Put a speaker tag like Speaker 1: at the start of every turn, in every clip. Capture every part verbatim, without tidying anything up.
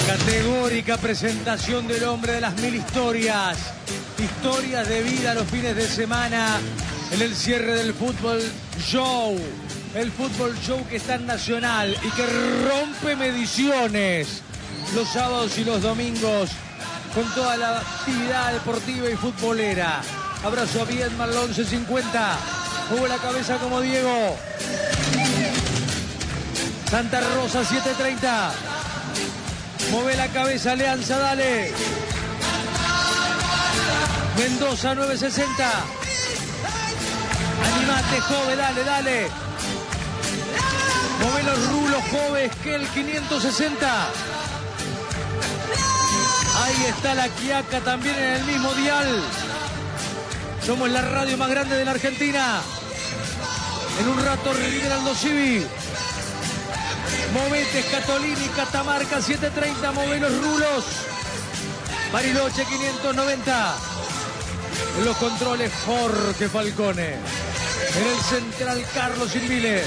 Speaker 1: Categórica presentación del hombre de las mil historias. Historias de vida a los fines de semana en el cierre del Fútbol Show. El Fútbol Show que está en Nacional y que rompe mediciones los sábados y los domingos con toda la actividad deportiva y futbolera. Abrazo a Viedma al once cincuenta. Mueve la cabeza como Diego. Santa Rosa siete treinta. Mueve la cabeza Alianza, dale. Mendoza nueve sesenta. Animate, Jove, dale, dale. Mueve los rulos, Jove, Esquel quinientos sesenta. Ahí está la Quiaca también en el mismo dial. Somos la radio más grande de la Argentina. En un rato River Aldo Civi. Movete, Scatolini, Catamarca siete treinta. Move los rulos. Bariloche quinientos noventa. En los controles Jorge Falcone. En el central Carlos Invile.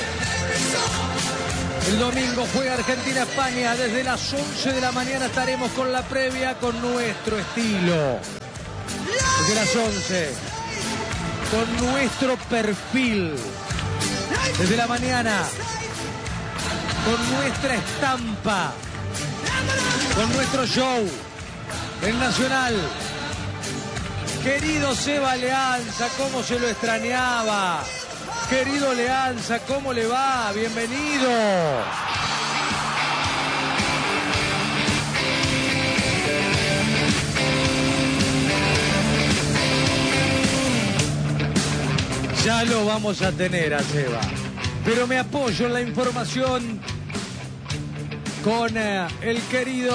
Speaker 1: El domingo juega Argentina-España. Desde las once de la mañana estaremos con la previa con nuestro estilo. Desde las once. Con nuestro perfil. Desde la mañana. Con nuestra estampa. Con nuestro show. En Nacional. Querido Seba Leanza, cómo se lo extrañaba. Querido Leanza, ¿cómo le va? Bienvenido. Ya lo vamos a tener a Seba. Pero me apoyo en la información con eh, el querido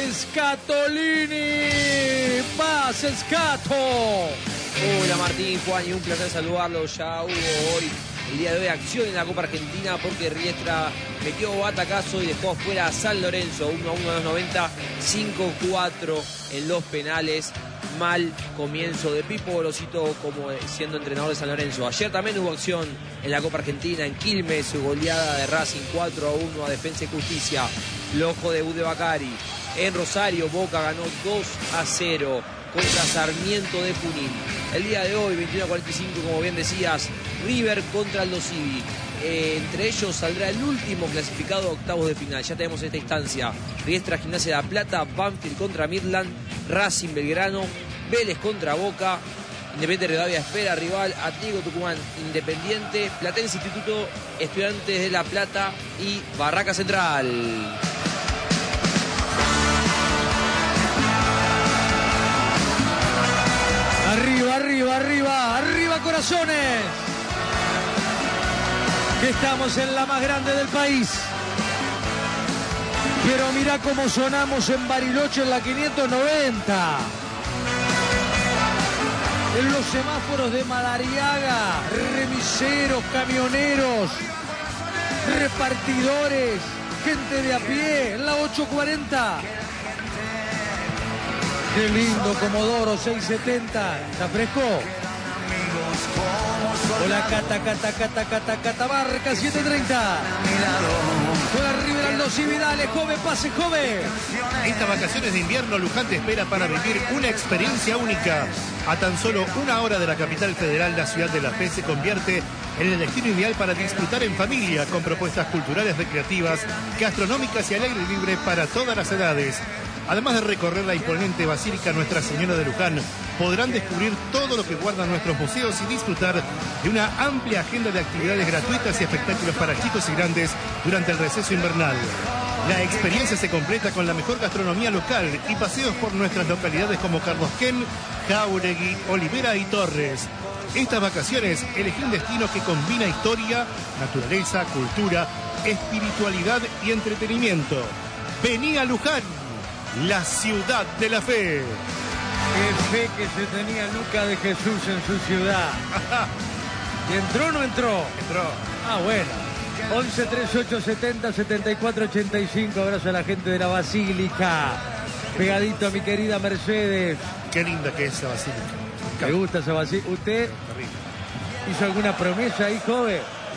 Speaker 1: Scatolini. ¡Paz, Scato!
Speaker 2: Hola Martín, Juan, y un placer saludarlo. Ya hubo hoy, el día de hoy, acción en la Copa Argentina porque Riestra metió batacazo y dejó fuera a San Lorenzo. uno a uno a los noventa, cinco cuatro en los penales. Mal comienzo de Pipo Gorosito como siendo entrenador de San Lorenzo. Ayer también hubo acción en la Copa Argentina en Quilmes, goleada de Racing cuatro a uno a Defensa y Justicia. Lojo de Bude Bacari. En Rosario, Boca ganó dos a cero contra Sarmiento de Junín. El día de hoy, veintiuno a cuarenta y cinco, como bien decías, River contra Aldo Civi. Eh, entre ellos saldrá el último clasificado a octavos de final. Ya tenemos esta instancia: Riestra, Gimnasia de La Plata, Banfield contra Midland, Racing, Belgrano, Vélez contra Boca, Independiente Rivadavia espera rival, Atlético Tucumán, Independiente, Platense Instituto, Estudiantes de La Plata y Barraca Central.
Speaker 1: Arriba, arriba, arriba, arriba corazones. Que estamos en la más grande del país. Pero mirá cómo sonamos en Bariloche en la quinientos noventa. En los semáforos de Madariaga, remiseros, camioneros, repartidores, gente de a pie, en la ocho cuarenta. Qué lindo, Comodoro seiscientos setenta. ¿Está fresco? Hola, Cata, Cata, Cata, Cata, Catamarca siete treinta. Juega River Aldo Civi, dale, Jove, pase, Jove.
Speaker 3: Estas vacaciones de invierno, Luján te espera para vivir una experiencia única. A tan solo una hora de la capital federal, la ciudad de La Fe se convierte en el destino ideal para disfrutar en familia, con propuestas culturales, recreativas, gastronómicas y al aire libre para todas las edades. Además de recorrer la imponente Basílica Nuestra Señora de Luján, podrán descubrir todo lo que guardan nuestros museos y disfrutar de una amplia agenda de actividades gratuitas y espectáculos para chicos y grandes durante el receso invernal. La experiencia se completa con la mejor gastronomía local y paseos por nuestras localidades como Carlos Ken, Jáuregui, Olivera y Torres. Estas vacaciones, elegí un destino que combina historia, naturaleza, cultura, espiritualidad y entretenimiento. Vení a Luján, la ciudad de la fe.
Speaker 1: Qué fe que se tenía Luca de Jesús en su ciudad. ¿Y entró o no entró?
Speaker 3: Entró.
Speaker 1: Ah, bueno. once treinta y ocho setenta setenta y cuatro ochenta y cinco. Abrazo a la gente de la Basílica. Pegadito a mi querida Mercedes.
Speaker 3: Qué linda que es esa basílica.
Speaker 1: ¿Me gusta esa basílica? ¿Usted hizo alguna promesa ahí, joven?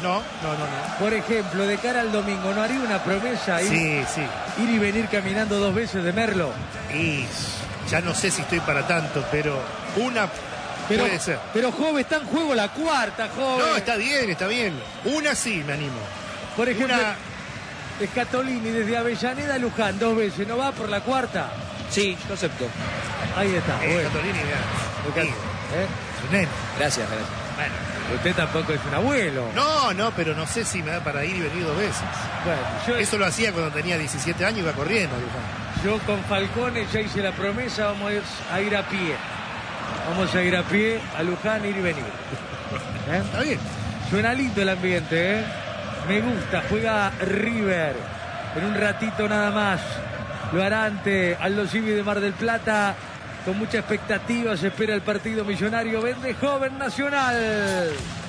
Speaker 3: No, no, no, no.
Speaker 1: Por ejemplo, de cara al domingo, ¿no haría una promesa ir,
Speaker 3: Sí, sí.
Speaker 1: ir y venir caminando dos veces de Merlo?
Speaker 3: Y ya no sé si estoy para tanto, pero una
Speaker 1: Pero,
Speaker 3: puede ser.
Speaker 1: pero Jove, está en juego la cuarta, Jove.
Speaker 3: No, está bien, está bien. Una sí, me animo.
Speaker 1: Por ejemplo,
Speaker 3: Una...
Speaker 1: Scatolini desde Avellaneda a Luján dos veces, ¿no va por la cuarta?
Speaker 2: Sí, yo acepto.
Speaker 1: Ahí está.
Speaker 3: Eh,
Speaker 1: bueno.
Speaker 3: Scatolini, mirá.
Speaker 1: Luca-
Speaker 3: Sí,
Speaker 1: ¿eh?
Speaker 3: es un nene.
Speaker 2: Gracias, gracias.
Speaker 3: Bueno.
Speaker 1: Usted tampoco es un abuelo.
Speaker 3: No, no, pero no sé si me da para ir y venir dos veces.
Speaker 1: Bueno, yo,
Speaker 3: Eso lo hacía cuando tenía diecisiete años y iba corriendo, Luján.
Speaker 1: yo con Falcone ya hice la promesa, vamos a ir a, ir a pie. Vamos a ir a pie a Luján, ir y venir. ¿Eh?
Speaker 3: Está bien.
Speaker 1: Suena lindo el ambiente, ¿eh? Me gusta, juega River. En un ratito nada más. Lo hará ante Aldo Civi de Mar del Plata. Con mucha expectativa se espera el partido millonario. Vende Joven Nacional.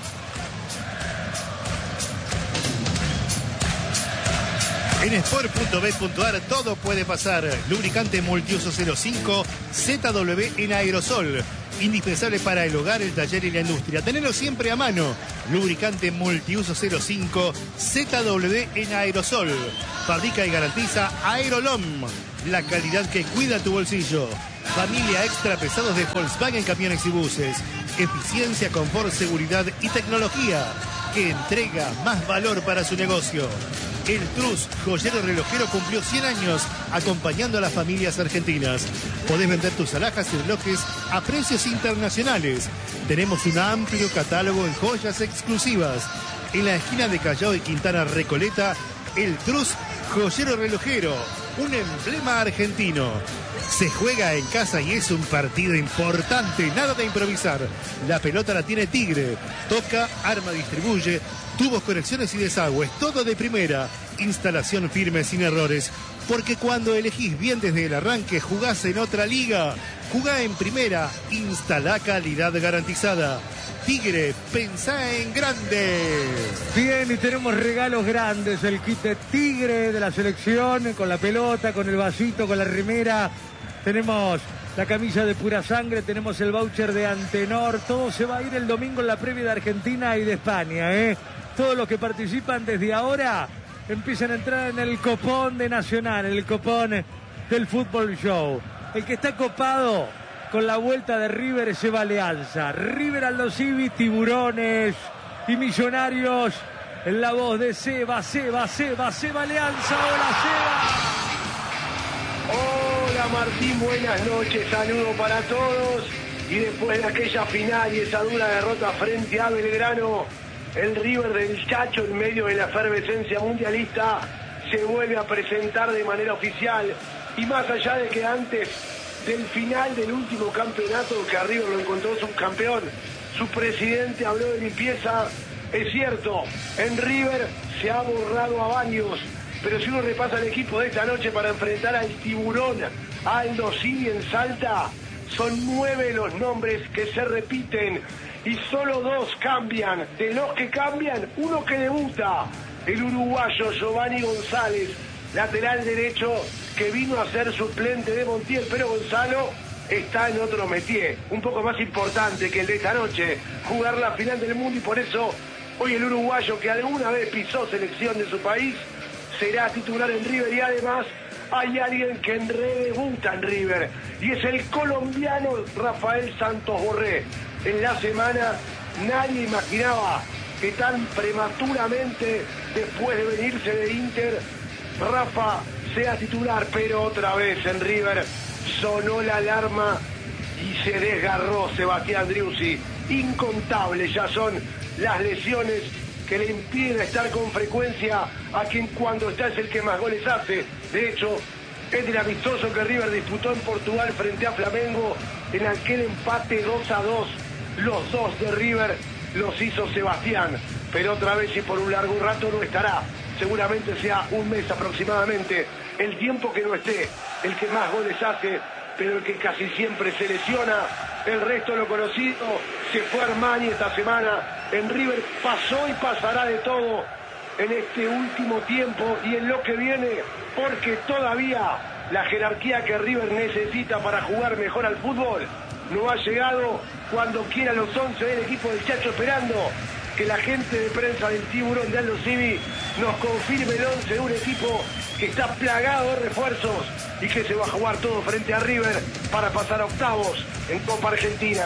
Speaker 3: En sport punto bet punto ar todo puede pasar. Lubricante multiuso cero cinco Z W en aerosol. Indispensable para el hogar, el taller y la industria. Tenelo siempre a mano. Lubricante multiuso cero cinco Z W en aerosol. Fabrica y garantiza Aerolom. La calidad que cuida tu bolsillo. Familia extra pesados de Volkswagen Camiones y Buses. Eficiencia, confort, seguridad y tecnología que entrega más valor para su negocio. El Trus, joyero relojero, cumplió cien años acompañando a las familias argentinas. Podés vender tus alhajas y relojes a precios internacionales. Tenemos un amplio catálogo en joyas exclusivas. En la esquina de Callao y Quintana Recoleta, el Trus, joyero relojero, un emblema argentino. Se juega en casa y es un partido importante, nada de improvisar. La pelota la tiene Tigre. Toca, arma, distribuye, tubos, conexiones y desagües, todo de primera. Instalación firme sin errores. Porque cuando elegís bien desde el arranque, jugás en otra liga. Jugá en primera, instala calidad garantizada. Tigre, pensá en grande.
Speaker 1: Bien, y tenemos regalos grandes. El kit de Tigre de la selección, con la pelota, con el vasito, con la remera. Tenemos la camisa de Pura Sangre, tenemos el voucher de Antenor. Todo se va a ir el domingo en la previa de Argentina y de España, ¿eh? Todos los que participan desde ahora empiezan a entrar en el copón de Nacional, el copón del Fútbol Show. El que está copado con la vuelta de River se va Alianza. River, Aldo Civi, Tiburones y Millonarios. En la voz de Seba, Seba, Seba, Seba Alianza. Hola, Seba.
Speaker 4: Hola Martín, buenas noches, saludo para todos. Y después de aquella final y esa dura derrota frente a Belgrano, el River del Chacho, en medio de la efervescencia mundialista, se vuelve a presentar de manera oficial. Y más allá de que antes del final del último campeonato, que a River lo encontró subcampeón, su presidente habló de limpieza. Es cierto, en River se ha borrado a varios, pero si uno repasa el equipo de esta noche para enfrentar al Tiburón, Aldo Civi en Salta, son nueve los nombres que se repiten y solo dos cambian. De los que cambian, uno que debuta, el uruguayo Giovanni González, lateral derecho, que vino a ser suplente de Montiel, pero Gonzalo está en otro métier, un poco más importante que el de esta noche, jugar la final del mundo, y por eso hoy el uruguayo, que alguna vez pisó selección de su país, será titular en River. Y además hay alguien que en redebuta en River, y es el colombiano Rafael Santos Borré. En la semana nadie imaginaba que tan prematuramente, después de venirse de Inter, Rafa sea titular, pero otra vez en River sonó la alarma y se desgarró Sebastián Driussi. Incontables ya son las lesiones que le impiden estar con frecuencia a quien cuando está es el que más goles hace. De hecho, es del amistoso que River disputó en Portugal frente a Flamengo, en aquel empate dos a dos, los dos de River los hizo Sebastián, pero otra vez y por un largo rato no estará. Seguramente sea un mes aproximadamente el tiempo que no esté, el que más goles hace, pero el que casi siempre se lesiona. El resto lo conocido, se fue Armani esta semana. En River pasó y pasará de todo en este último tiempo y en lo que viene, porque todavía la jerarquía que River necesita para jugar mejor al fútbol no ha llegado. Cuando quiera los once del equipo del Chacho esperando, que la gente de prensa del Tiburón de Aldo Civi nos confirme el once de un equipo que está plagado de refuerzos y que se va a jugar todo frente a River para pasar a octavos en Copa Argentina.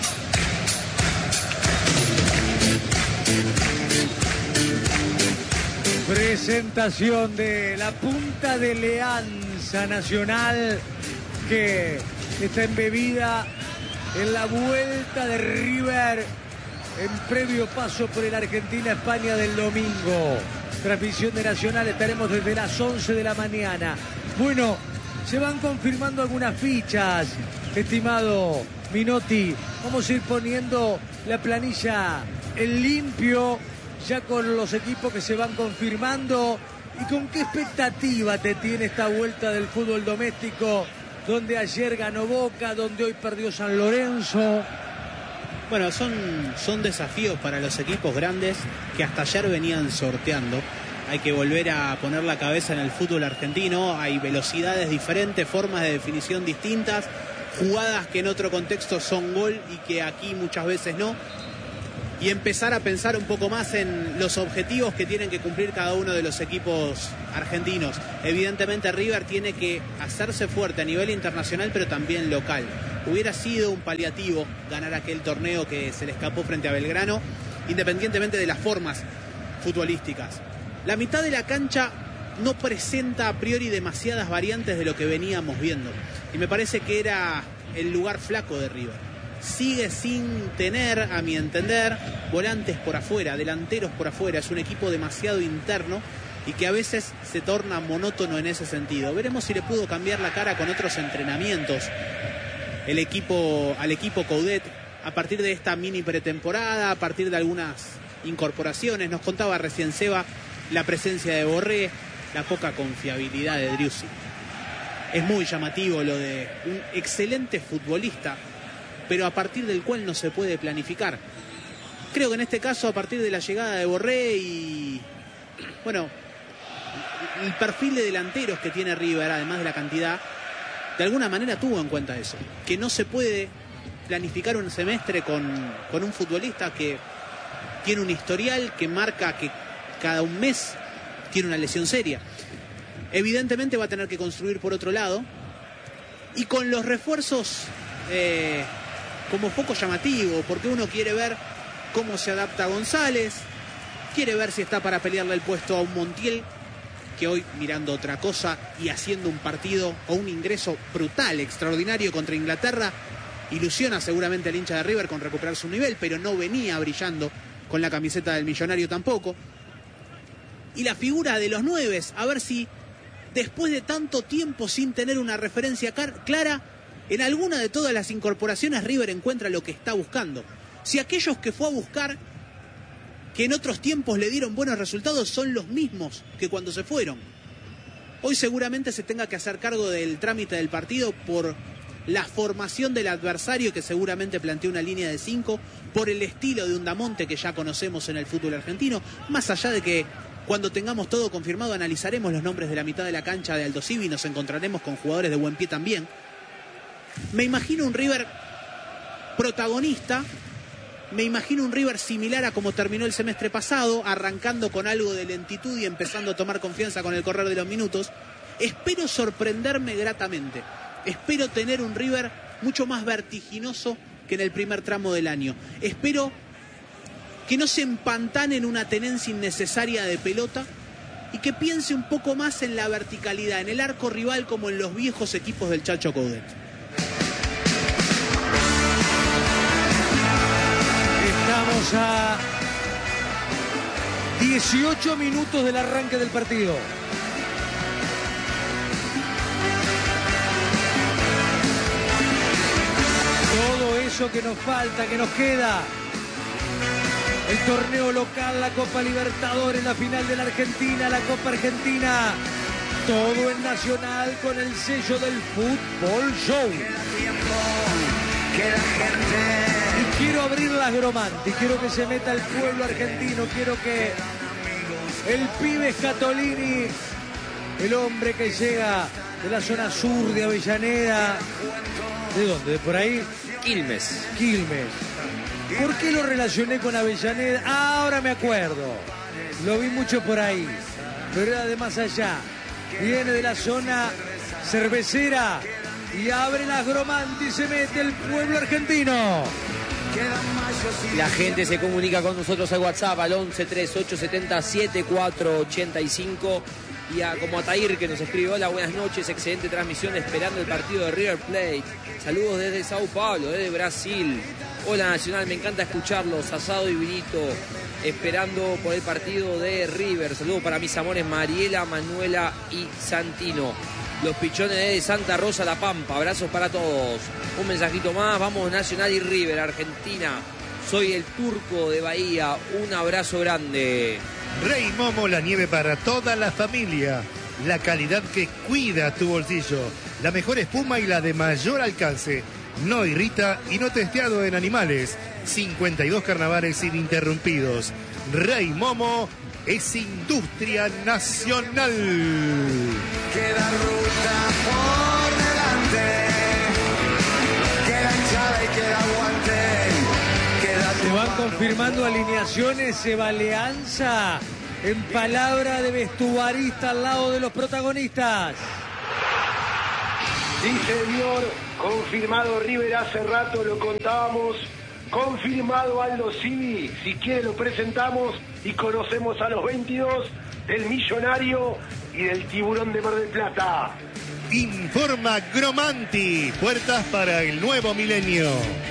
Speaker 1: Presentación de la punta de Alianza Nacional que está embebida en la vuelta de River en previo paso por el Argentina-España del domingo. Transmisión de Nacional, estaremos desde las once de la mañana. Bueno, se van confirmando algunas fichas, estimado Minotti. Vamos a ir poniendo la planilla en limpio, ya con los equipos que se van confirmando. ¿Y con qué expectativa te tiene esta vuelta del fútbol doméstico, donde ayer ganó Boca, donde hoy perdió San Lorenzo?
Speaker 5: Bueno, son, son desafíos para los equipos grandes que hasta ayer venían sorteando. Hay que volver a poner la cabeza en el fútbol argentino. Hay velocidades diferentes, formas de definición distintas, jugadas que en otro contexto son gol y que aquí muchas veces no. Y empezar a pensar un poco más en los objetivos que tienen que cumplir cada uno de los equipos argentinos. Evidentemente River tiene que hacerse fuerte a nivel internacional, pero también local. Hubiera sido un paliativo ganar aquel torneo que se le escapó frente a Belgrano, independientemente de las formas futbolísticas. La mitad de la cancha no presenta a priori demasiadas variantes de lo que veníamos viendo. Y me parece que era el lugar flaco de River. Sigue sin tener, a mi entender, volantes por afuera, delanteros por afuera. Es un equipo demasiado interno y que a veces se torna monótono en ese sentido. Veremos si le pudo cambiar la cara con otros entrenamientos el equipo, al equipo Coudet a partir de esta mini pretemporada, a partir de algunas incorporaciones. Nos contaba recién Seba la presencia de Borré, la poca confiabilidad de Driussi. Es muy llamativo lo de un excelente futbolista, pero a partir del cual no se puede planificar. Creo que en este caso, a partir de la llegada de Borré y, bueno, el perfil de delanteros que tiene River, además de la cantidad, de alguna manera tuvo en cuenta eso, que no se puede planificar un semestre con, con un futbolista que tiene un historial que marca que cada un mes tiene una lesión seria. Evidentemente va a tener que construir por otro lado, y con los refuerzos eh, como poco llamativo, porque uno quiere ver cómo se adapta a González, quiere ver si está para pelearle el puesto a un Montiel, que hoy mirando otra cosa y haciendo un partido o un ingreso brutal, extraordinario contra Inglaterra, ilusiona seguramente al hincha de River con recuperar su nivel, pero no venía brillando con la camiseta del Millonario tampoco. Y la figura de los nueves, a ver si después de tanto tiempo sin tener una referencia clara, en alguna de todas las incorporaciones River encuentra lo que está buscando. Si aquellos que fue a buscar, que en otros tiempos le dieron buenos resultados, son los mismos que cuando se fueron, hoy seguramente se tenga que hacer cargo del trámite del partido por la formación del adversario, que seguramente plantea una línea de cinco, por el estilo de un Damonte que ya conocemos en el fútbol argentino, más allá de que cuando tengamos todo confirmado analizaremos los nombres de la mitad de la cancha de Aldo Civi y nos encontraremos con jugadores de buen pie también. Me imagino un River protagonista, me imagino un River similar a como terminó el semestre pasado, arrancando con algo de lentitud y empezando a tomar confianza con el correr de los minutos. Espero sorprenderme gratamente, espero tener un River mucho más vertiginoso que en el primer tramo del año. Espero que no se empantane en una tenencia innecesaria de pelota y que piense un poco más en la verticalidad, en el arco rival, como en los viejos equipos del Chacho Coudet.
Speaker 1: Estamos a dieciocho minutos del arranque del partido. Todo eso que nos falta, que nos queda. El torneo local, la Copa Libertadores, la final de la Argentina, la Copa Argentina. Todo en Nacional con el sello del Fútbol Show. Y quiero abrir las Gromanti, quiero que se meta el pueblo argentino, quiero que el pibe Scatolini, el hombre que llega de la zona sur de Avellaneda, ¿de dónde? ¿De por ahí?
Speaker 2: Quilmes.
Speaker 1: Quilmes. ¿Por qué lo relacioné con Avellaneda? Ah, ahora me acuerdo. Lo vi mucho por ahí. Pero era de más allá. Viene de la zona cervecera y abre las Gromanti y se mete el pueblo argentino.
Speaker 2: La gente se comunica con nosotros al WhatsApp al once treinta y ocho setenta setenta y cuatro ochenta y cinco. Y a como Atair, que nos escribe: hola, buenas noches, excelente transmisión esperando el partido de River Plate. Saludos desde Sao Paulo, desde Brasil. Hola Nacional, me encanta escucharlos, asado y vinito, esperando por el partido de River. Saludos para mis amores Mariela, Manuela y Santino. Los pichones de Santa Rosa, La Pampa. Abrazos para todos. Un mensajito más, vamos Nacional y River, Argentina. Soy el Turco de Bahía, un abrazo grande.
Speaker 3: Rey Momo, la nieve para toda la familia. La calidad que cuida tu bolsillo. La mejor espuma y la de mayor alcance. No irrita y no testeado en animales. cincuenta y dos carnavales ininterrumpidos. Rey Momo es industria nacional.
Speaker 6: Queda ruta por delante. Queda hinchada y queda aguante.
Speaker 1: Se van confirmando alineaciones, se va Alianza en palabra de vestuarista al lado de los protagonistas.
Speaker 4: Sí, señor, confirmado River hace rato, lo contábamos. Confirmado Aldo Civi, si quiere lo presentamos y conocemos a los veintidós del Millonario y del Tiburón de Mar del Plata.
Speaker 3: Informa Gromanti, puertas para el nuevo milenio.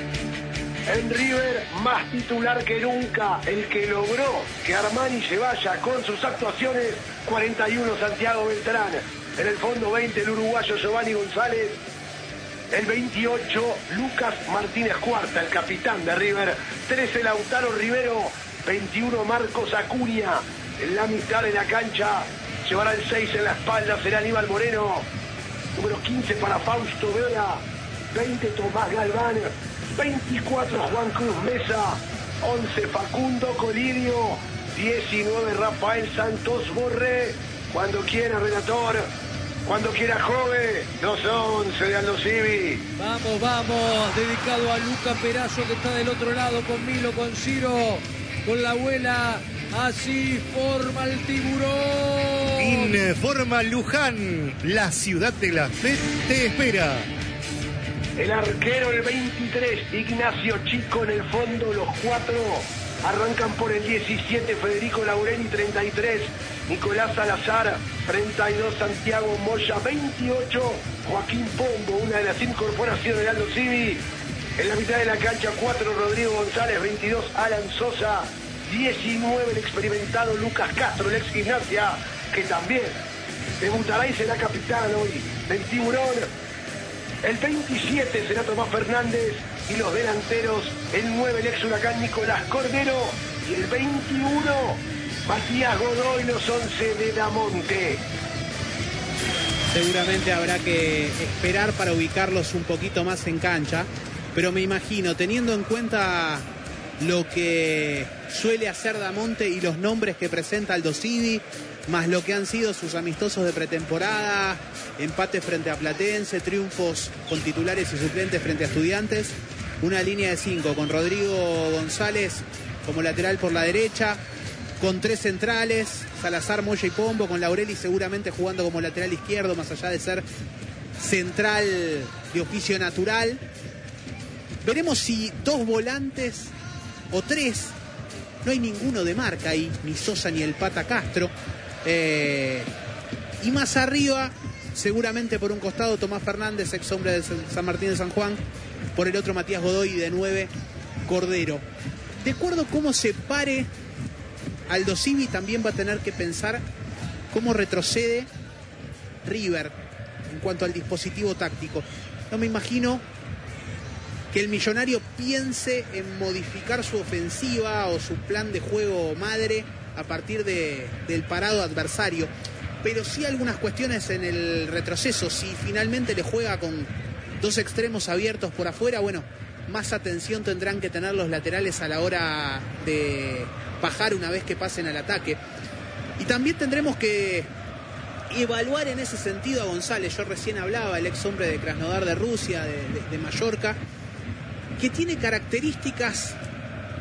Speaker 4: En River, más titular que nunca, el que logró que Armani se vaya con sus actuaciones, cuarenta y uno Santiago Beltrán, en el fondo veinte el uruguayo Giovanni González, el veintiocho Lucas Martínez Cuarta, el capitán de River, trece Lautaro Rivero, veintiuno Marcos Acuña, en la mitad de la cancha, llevará el seis en la espalda, será Aníbal Moreno, número quince para Fausto Vera, veinte Tomás Galván, veinticuatro Juan Cruz Mesa, once Facundo Colidio, diecinueve Rafael Santos Borré. Cuando quiera, relator, cuando quiera, Jove, los once de Aldo Civi.
Speaker 1: Vamos, vamos, dedicado a Luca Perazo, que está del otro lado con Milo, con Ciro, con la abuela. Así forma el Tiburón.
Speaker 3: Informa Luján, la ciudad de la fe te espera.
Speaker 4: El arquero, el veintitrés, Ignacio Chico, en el fondo los cuatro. Arrancan por el diecisiete, Federico Laureni, treinta y tres, Nicolás Salazar, treinta y dos, Santiago Moya, veintiocho, Joaquín Pombo, una de las incorporaciones de Aldo Civi. En la mitad de la cancha, cuatro, Rodrigo González, veintidós, Alan Sosa, diecinueve, el experimentado Lucas Castro, el ex Gimnasia, que también debutará y será capitán hoy del Tiburón. El veintisiete será Tomás Fernández y los delanteros, el nueve, el ex Huracán Nicolás Cordero, y el veintiuno, Matías Godoy, los once de Damonte.
Speaker 5: Seguramente habrá que esperar para ubicarlos un poquito más en cancha, pero me imagino, teniendo en cuenta lo que suele hacer Damonte y los nombres que presenta Aldo Civi, más lo que han sido sus amistosos de pretemporada, empates frente a Platense, triunfos con titulares y suplentes frente a Estudiantes, una línea de cinco con Rodrigo González como lateral por la derecha, con tres centrales, Salazar, Moya y Pombo, con Laureli seguramente jugando como lateral izquierdo, más allá de ser central de oficio natural. Veremos si dos volantes o tres, no hay ninguno de marca ahí, ni Sosa ni el Pata Castro. Eh, y más arriba, seguramente por un costado Tomás Fernández, ex hombre de San Martín de San Juan, por el otro Matías Godoy y de nueve Cordero. De acuerdo a cómo se pare Aldo Civi, también va a tener que pensar cómo retrocede River en cuanto al dispositivo táctico. No me imagino que el Millonario piense en modificar su ofensiva o su plan de juego madre a partir de, del parado adversario, pero sí algunas cuestiones en el retroceso. Si finalmente le juega con dos extremos abiertos por afuera, bueno, más atención tendrán que tener los laterales a la hora de bajar una vez que pasen al ataque. Y también tendremos que evaluar en ese sentido a González. Yo recién hablaba, el ex hombre de Krasnodar de Rusia, de, de, de Mallorca, que tiene características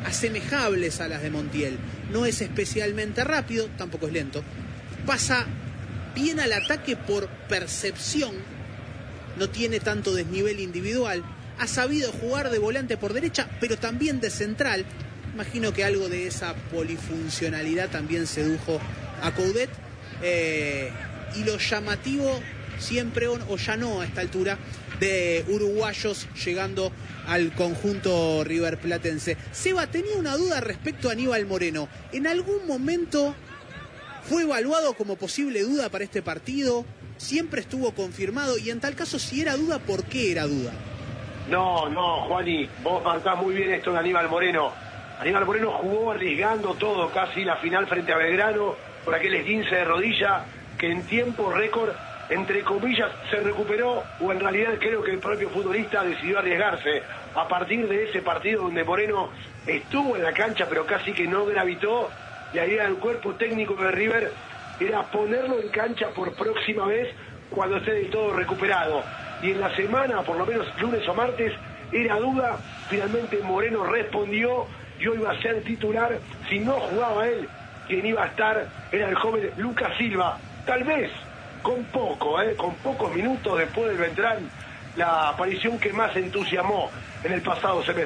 Speaker 5: asemejables a las de Montiel. No es especialmente rápido, tampoco es lento. Pasa bien al ataque por percepción, no tiene tanto desnivel individual. Ha sabido jugar de volante por derecha, pero también de central. Imagino que algo de esa polifuncionalidad también sedujo a Coudet. Eh, y lo llamativo siempre, o, o ya no a esta altura, de uruguayos llegando al conjunto riverplatense. Seba, tenía una duda respecto a Aníbal Moreno. ¿En algún momento fue evaluado como posible duda para este partido? ¿Siempre estuvo confirmado? Y en tal caso, si era duda, ¿por qué era duda?
Speaker 4: No, no, Juani, vos marcás muy bien esto de Aníbal Moreno. Aníbal Moreno jugó arriesgando todo, casi la final frente a Belgrano, por aquel esguince de rodilla, que en tiempo récord, entre comillas, se recuperó, o en realidad creo que el propio futbolista decidió arriesgarse. A partir de ese partido donde Moreno estuvo en la cancha, pero casi que no gravitó, la idea del cuerpo técnico de River era ponerlo en cancha por próxima vez cuando esté del todo recuperado. Y en la semana, por lo menos lunes o martes, era duda. Finalmente Moreno respondió y hoy va a ser titular. Si no jugaba él, quien iba a estar era el joven Lucas Silva. Tal vez con poco, eh, con pocos minutos después del Beltrán, la aparición que más entusiasmó en el pasado semestre.